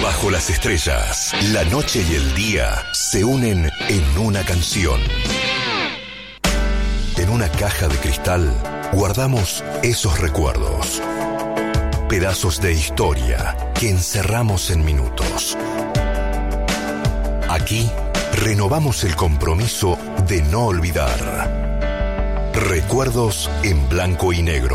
Bajo las estrellas, la noche y el día se unen en una canción. En una caja de cristal guardamos esos recuerdos. Pedazos de historia que encerramos en minutos. Aquí renovamos el compromiso de no olvidar. Recuerdos en blanco y negro.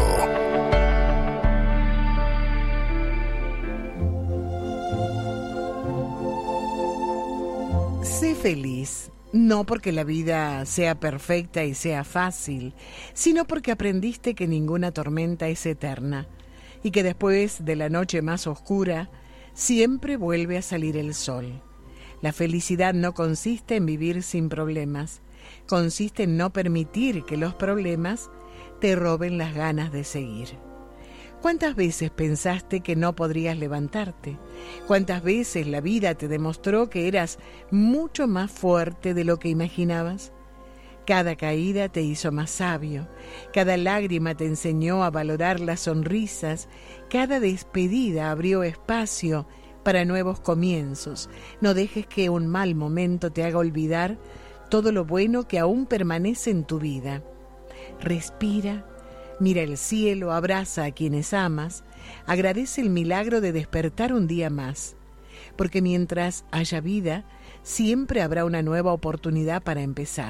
Sé feliz, no porque la vida sea perfecta y sea fácil, sino porque aprendiste que ninguna tormenta es eterna y que después de la noche más oscura siempre vuelve a salir el sol. La felicidad no consiste en vivir sin problemas, consiste en no permitir que los problemas te roben las ganas de seguir. ¿Cuántas veces pensaste que no podrías levantarte? ¿Cuántas veces la vida te demostró que eras mucho más fuerte de lo que imaginabas? Cada caída te hizo más sabio, cada lágrima te enseñó a valorar las sonrisas, cada despedida abrió espacio para nuevos comienzos. No dejes que un mal momento te haga olvidar todo lo bueno que aún permanece en tu vida. Respira, mira el cielo, abraza a quienes amas, agradece el milagro de despertar un día más, porque mientras haya vida, siempre habrá una nueva oportunidad para empezar.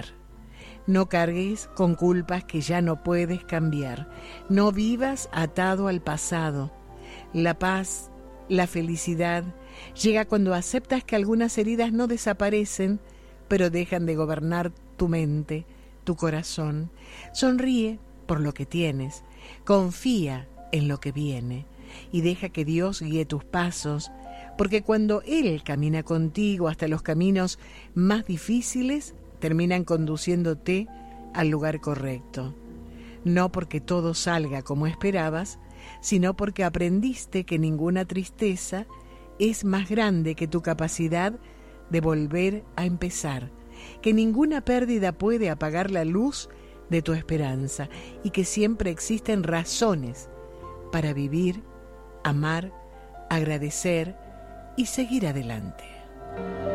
No cargues con culpas que ya no puedes cambiar. No vivas atado al pasado. La paz, la felicidad, llega cuando aceptas que algunas heridas no desaparecen, pero dejan de gobernar tu mente, tu corazón. Sonríe por lo que tienes, confía en lo que viene y deja que Dios guíe tus pasos, porque cuando Él camina contigo hasta los caminos más difíciles, terminan conduciéndote al lugar correcto. No porque todo salga como esperabas, sino porque aprendiste que ninguna tristeza es más grande que tu capacidad de volver a empezar, que ninguna pérdida puede apagar la luz de tu esperanza y que siempre existen razones para vivir, amar, agradecer y seguir adelante.